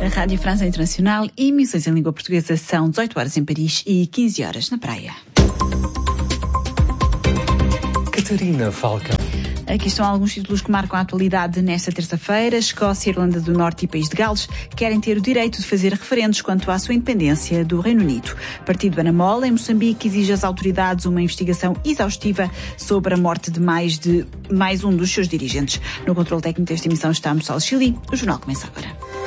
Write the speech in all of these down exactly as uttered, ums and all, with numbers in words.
Rádio França Internacional, emissões em língua portuguesa, são dezoito horas em Paris e quinze horas na praia. Catarina Falcão. Aqui estão alguns títulos que marcam a atualidade nesta terça-feira. Escócia, Irlanda do Norte e País de Gales querem ter o direito de fazer referendos quanto à sua independência do Reino Unido. Partido Banamola, em Moçambique, exige às autoridades uma investigação exaustiva sobre a morte de mais, de mais um dos seus dirigentes. No controle técnico desta emissão está Moçal Chili. O jornal começa agora.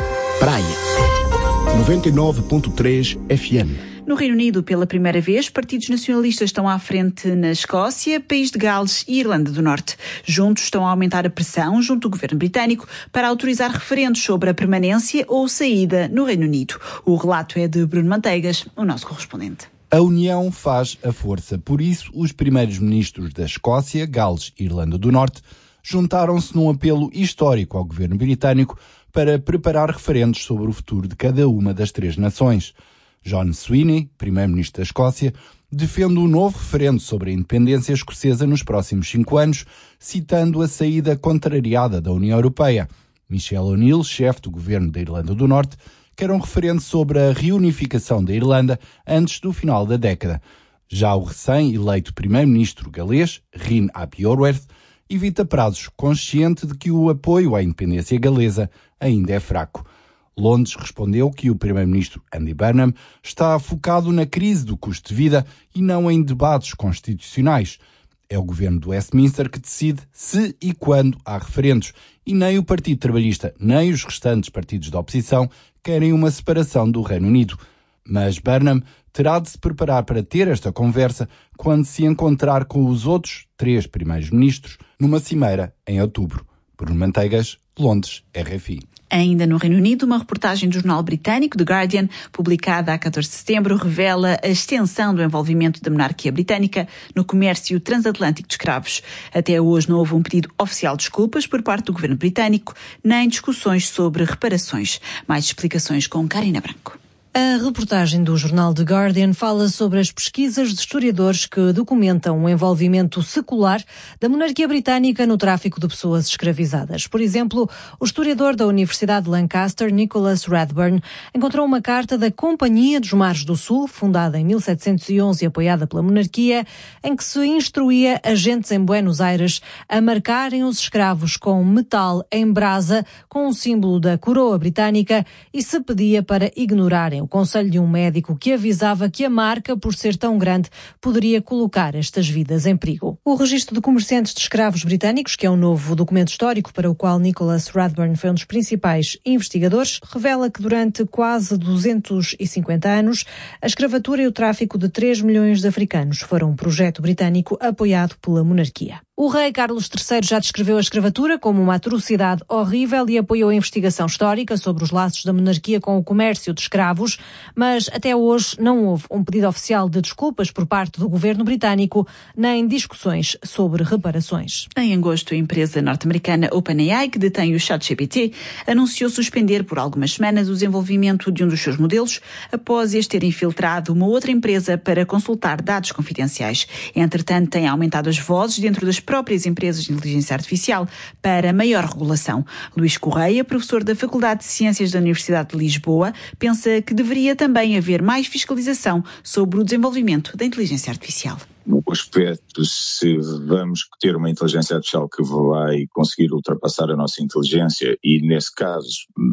Praia noventa e nove ponto três F M. No Reino Unido, pela primeira vez, partidos nacionalistas estão à frente na Escócia, País de Gales e Irlanda do Norte. Juntos estão a aumentar a pressão junto do governo britânico para autorizar referendos sobre a permanência ou saída no Reino Unido. O relato é de Bruno Manteigas, o nosso correspondente. A união faz a força. Por isso, os primeiros ministros da Escócia, Gales e Irlanda do Norte juntaram-se num apelo histórico ao governo britânico para preparar referendos sobre o futuro de cada uma das três nações. John Swinney, primeiro-ministro da Escócia, defende um novo referendo sobre a independência escocesa nos próximos cinco anos, citando a saída contrariada da União Europeia. Michelle O'Neill, chefe do governo da Irlanda do Norte, quer um referendo sobre a reunificação da Irlanda antes do final da década. Já o recém-eleito primeiro-ministro galês, Rín ap Iorwerth, evita prazos, consciente de que o apoio à independência galesa ainda é fraco. Londres respondeu que o primeiro-ministro Andy Burnham está focado na crise do custo de vida e não em debates constitucionais. É o governo do Westminster que decide se e quando há referendos, e nem o Partido Trabalhista nem os restantes partidos da oposição querem uma separação do Reino Unido. Mas Burnham terá de se preparar para ter esta conversa quando se encontrar com os outros três primeiros ministros numa cimeira em outubro. Bruno Manteigas, Londres, R F I. Ainda no Reino Unido, uma reportagem do jornal britânico The Guardian, publicada a catorze de setembro, revela a extensão do envolvimento da monarquia britânica no comércio transatlântico de escravos. Até hoje não houve um pedido oficial de desculpas por parte do governo britânico, nem discussões sobre reparações. Mais explicações com Karina Branco. A reportagem do jornal The Guardian fala sobre as pesquisas de historiadores que documentam o envolvimento secular da monarquia britânica no tráfico de pessoas escravizadas. Por exemplo, o historiador da Universidade de Lancaster, Nicholas Radburn, encontrou uma carta da Companhia dos Mares do Sul, fundada em mil setecentos e onze e apoiada pela monarquia, em que se instruía agentes em Buenos Aires a marcarem os escravos com metal em brasa com o símbolo da coroa britânica e se pedia para ignorarem o conselho de um médico que avisava que a marca, por ser tão grande, poderia colocar estas vidas em perigo. O registro de comerciantes de escravos britânicos, que é um novo documento histórico para o qual Nicholas Radburn foi um dos principais investigadores, revela que durante quase duzentos e cinquenta anos, a escravatura e o tráfico de três milhões de africanos foram um projeto britânico apoiado pela monarquia. O rei Carlos terceiro já descreveu a escravatura como uma atrocidade horrível e apoiou a investigação histórica sobre os laços da monarquia com o comércio de escravos, mas até hoje não houve um pedido oficial de desculpas por parte do governo britânico, nem discussões sobre reparações. Em agosto, a empresa norte-americana OpenAI, que detém o ChatGPT, anunciou suspender por algumas semanas o desenvolvimento de um dos seus modelos, após este ter infiltrado uma outra empresa para consultar dados confidenciais. Entretanto, tem aumentado as vozes dentro das próprias empresas de inteligência artificial para maior regulação. Luís Correia, professor da Faculdade de Ciências da Universidade de Lisboa, pensa que deveria também haver mais fiscalização sobre o desenvolvimento da inteligência artificial. No aspecto, se vamos ter uma inteligência artificial que vai conseguir ultrapassar a nossa inteligência e, nesse caso,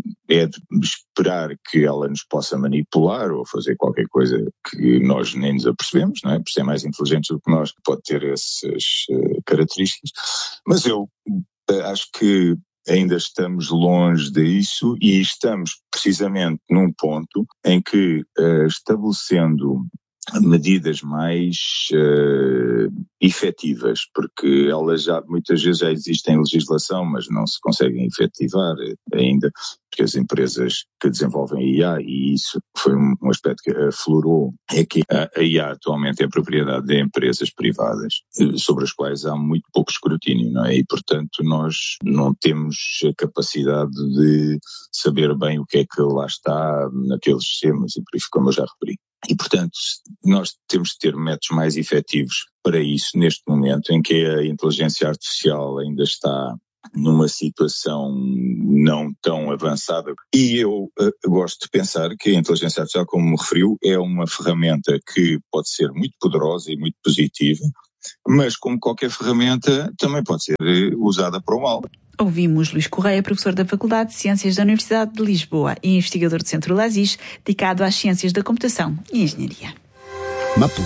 é de esperar que ela nos possa manipular ou fazer qualquer coisa que nós nem nos apercebemos, não é? Por ser mais inteligentes do que nós, pode ter essas uh, características. Mas eu uh, acho que ainda estamos longe disso e estamos precisamente num ponto em que, uh, estabelecendo medidas mais uh, efetivas, porque elas já muitas vezes já existem em legislação, mas não se conseguem efetivar ainda, porque as empresas que desenvolvem a I A, e isso foi um, um aspecto que aflorou, é que a I A atualmente é propriedade de empresas privadas, sobre as quais há muito pouco escrutínio, não é? E, portanto, nós não temos a capacidade de saber bem o que é que lá está naqueles sistemas, e por isso, como eu já referi. E, portanto, nós temos de ter métodos mais efetivos para isso neste momento em que a inteligência artificial ainda está numa situação não tão avançada. E eu uh, gosto de pensar que a inteligência artificial, como me referiu, é uma ferramenta que pode ser muito poderosa e muito positiva, mas como qualquer ferramenta também pode ser usada para o mal. Ouvimos Luís Correia, professor da Faculdade de Ciências da Universidade de Lisboa e investigador do Centro LASIS, dedicado às ciências da computação e engenharia. Maputo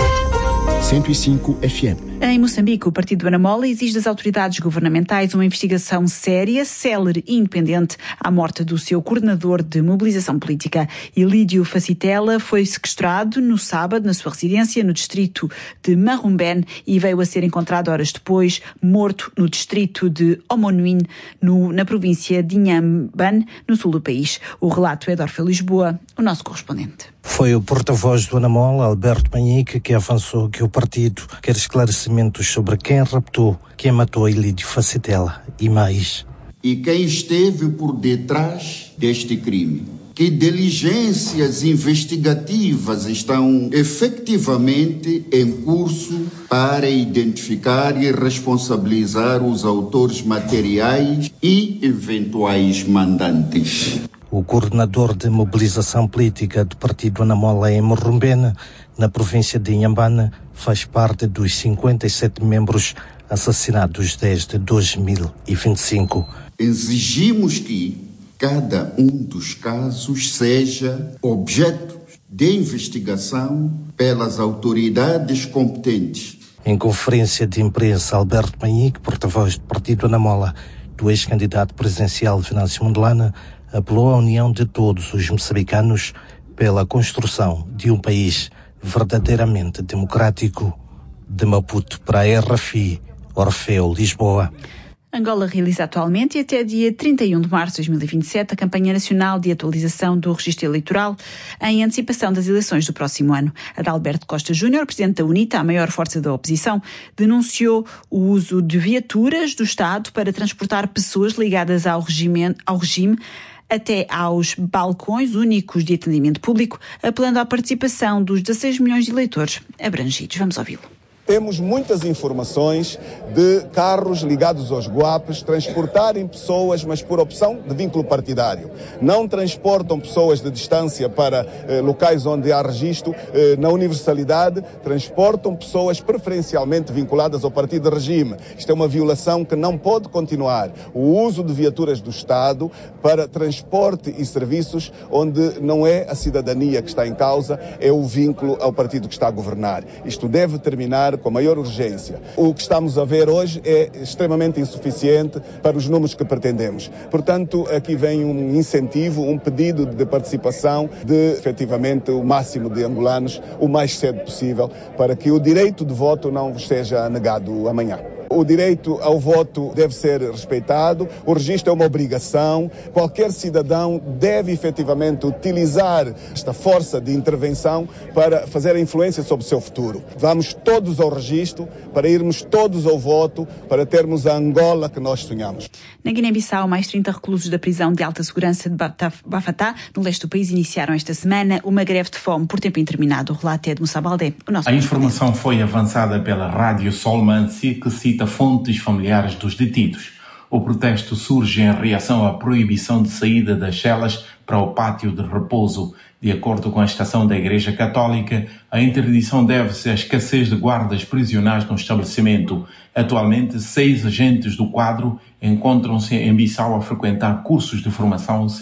cento e cinco F M. Em Moçambique, o Partido Anamola exige das autoridades governamentais uma investigação séria, célere e independente à morte do seu coordenador de mobilização política. Ilídio Facitela foi sequestrado no sábado na sua residência no distrito de Marrumbén e veio a ser encontrado horas depois, morto no distrito de Omonuin, no, na província de Inhambane, no sul do país. O relato é de Orfeu Lisboa, o nosso correspondente. Foi o porta-voz do Anamola, Alberto Manhique, que avançou que o partido quer esclarecimentos sobre quem raptou, quem matou Ilídio Facitela e mais. E quem esteve por detrás deste crime. Que diligências investigativas estão efetivamente em curso para identificar e responsabilizar os autores materiais e eventuais mandantes. O coordenador de mobilização política do partido Anamola em Marrumbén, na província de Inhambane, faz parte dos cinquenta e sete membros assassinados desde dois mil e vinte e cinco. Exigimos que cada um dos casos seja objeto de investigação pelas autoridades competentes. Em conferência de imprensa, Alberto Manhique, porta-voz do partido Anamola, do ex-candidato presidencial Venâncio Mondlane, apelou à união de todos os moçambicanos pela construção de um país verdadeiramente democrático. De Maputo para a R F I, Orfeu Lisboa. Angola realiza atualmente e até dia trinta e um de março de dois mil e vinte e sete a campanha nacional de atualização do registro eleitoral em antecipação das eleições do próximo ano. Adalberto Costa Júnior, presidente da UNITA, a maior força da oposição, denunciou o uso de viaturas do Estado para transportar pessoas ligadas ao regime, ao regime até aos balcões únicos de atendimento público, apelando à participação dos dezasseis milhões de eleitores abrangidos. Vamos ouvi-lo. Temos muitas informações de carros ligados aos guapes transportarem pessoas, mas por opção de vínculo partidário. Não transportam pessoas de distância para eh, locais onde há registro. Eh, na universalidade, transportam pessoas preferencialmente vinculadas ao partido de regime. Isto é uma violação que não pode continuar. O uso de viaturas do Estado para transporte e serviços onde não é a cidadania que está em causa, é o vínculo ao partido que está a governar. Isto deve terminar com a maior urgência. O que estamos a ver hoje é extremamente insuficiente para os números que pretendemos. Portanto, aqui vem um incentivo, um pedido de participação de, efetivamente, o máximo de angolanos o mais cedo possível, para que o direito de voto não vos seja negado amanhã. O direito ao voto deve ser respeitado, o registro é uma obrigação, qualquer cidadão deve efetivamente utilizar esta força de intervenção para fazer a influência sobre o seu futuro. Vamos todos ao registro, para irmos todos ao voto, para termos a Angola que nós sonhamos. Na Guiné-Bissau, mais trinta reclusos da prisão de alta segurança de Bafatá, no leste do país, iniciaram esta semana uma greve de fome por tempo interminado. O relato é de Moussa Baldé. O nosso a informação foi avançada pela Rádio Solmansi, que cita fontes familiares dos detidos. O protesto surge em reação à proibição de saída das celas para o pátio de repouso. De acordo com a estação da Igreja Católica, a interdição deve-se à escassez de guardas prisionais no estabelecimento. Atualmente, seis agentes do quadro encontram-se em Bissau a frequentar cursos de formação